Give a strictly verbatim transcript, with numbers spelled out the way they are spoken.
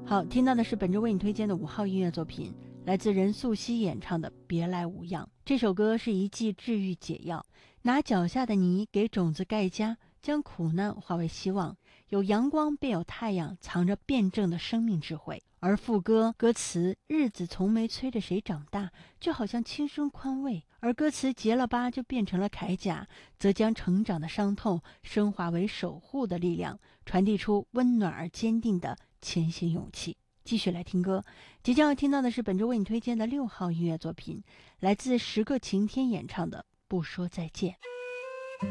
好，听到的是本周为你推荐的五号音乐作品，来自任素汐演唱的《别来无恙》。这首歌是一剂治愈解药，拿脚下的泥给种子盖家，将苦难化为希望。有阳光便有太阳，藏着辩证的生命智慧。而副歌歌词日子从没催着谁长大，就好像青春宽慰，而歌词结了疤就变成了铠甲，则将成长的伤痛升华为守护的力量，传递出温暖而坚定的前行勇气。继续来听歌，即将要听到的是本周为你推荐的六号音乐作品，来自十个晴天演唱的《不说再见》。